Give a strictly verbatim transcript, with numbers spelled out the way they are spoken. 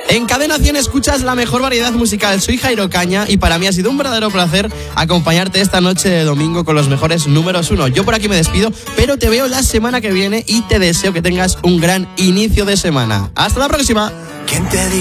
En Cadena cien escuchas la mejor variedad musical. Soy Jairo Caña y para mí ha sido un verdadero placer acompañarte esta noche de domingo con los mejores números uno. Yo por aquí me despido, pero te veo la semana que viene y te deseo que tengas un gran inicio de semana. Hasta la próxima. ¿Quién te